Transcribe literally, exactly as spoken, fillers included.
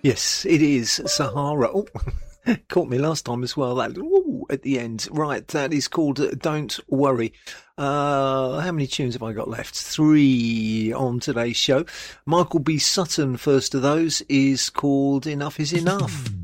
Yes, it is Sahara. Oh, caught me last time as well. That ooh, at the end. Right, that is called uh, Don't Worry. Uh, how many tunes have I got left? Three on today's show. Michael B. Sutton, first of those, is called Enough is Enough.